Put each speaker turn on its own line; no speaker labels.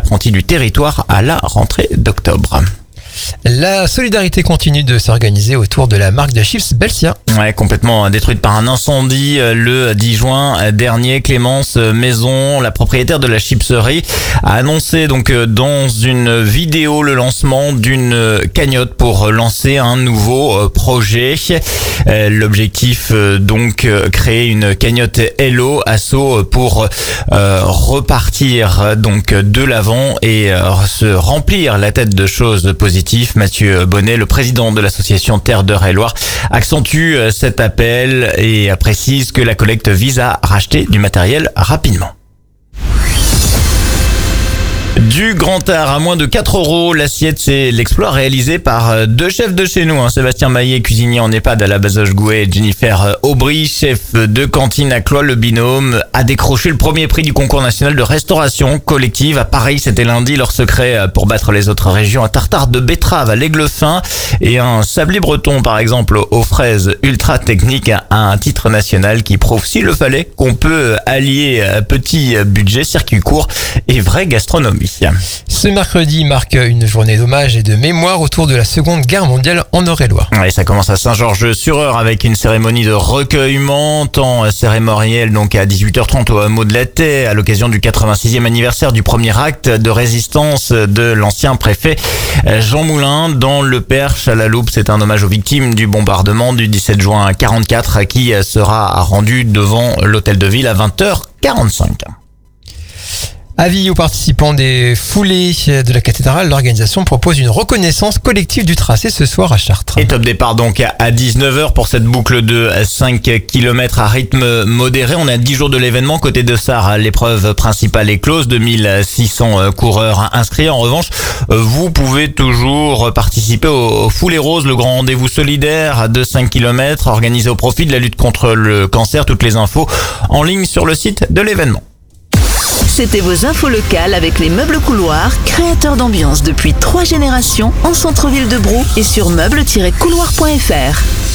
apprentis du territoire à la rentrée d'octobre.
La solidarité continue de s'organiser autour de la marque de chips Belsia.
Ouais, complètement détruite par un incendie le 10 juin dernier. Clémence Maison, la propriétaire de la chipserie, a annoncé donc dans une vidéo le lancement d'une cagnotte pour lancer un nouveau projet. L'objectif donc créer une cagnotte Hello Asso pour repartir donc de l'avant et se remplir la tête de choses positives. Mathieu Bonnet, le président de l'association Terre d'Eure-et-Loir, accentue cet appel et précise que la collecte vise à racheter du matériel rapidement. Du Grand Art à moins de 4 €, l'assiette, c'est l'exploit réalisé par deux chefs de chez nous. Sébastien Maillet, cuisinier en EHPAD à la Bazoche-Gouet, et Jennifer Aubry, chef de cantine à Cloix. Le binôme a décroché le premier prix du concours national de restauration collective. À Paris, c'était lundi. Leur secret pour battre les autres régions: un tartare de betterave à l'aigle fin et un sablé breton, par exemple, aux fraises ultra techniques, à un titre national qui prouve, s'il le fallait, qu'on peut allier petit budget, circuit court et vraie gastronomie.
Ce mercredi marque une journée d'hommage et de mémoire autour de la Seconde Guerre mondiale en Eure-et-Loir.
Ouais, ça commence à Saint-Georges-sur-Eure avec une cérémonie de recueillement, temps cérémoniel donc à 18h30 au hameau de la Taie, à l'occasion du 86e anniversaire du premier acte de résistance de l'ancien préfet Jean Moulin dans le Perche à la Loupe. C'est un hommage aux victimes du bombardement du 17 juin 44 qui sera rendu devant l'hôtel de ville à 20h45.
Avis aux participants des foulées de la cathédrale, l'organisation propose une reconnaissance collective du tracé ce soir à Chartres.
Et top départ donc à 19h pour cette boucle de 5 km à rythme modéré. On a 10 jours de l'événement. Côté de Sarre, l'épreuve principale est close, 2600 coureurs inscrits. En revanche, vous pouvez toujours participer au Foulées Roses, le grand rendez-vous solidaire de 5 km organisé au profit de la lutte contre le cancer. Toutes les infos en ligne sur le site de l'événement.
C'était vos infos locales avec les Meubles Couloirs, créateurs d'ambiance depuis 3 générations en centre-ville de Brou et sur meubles-couloirs.fr.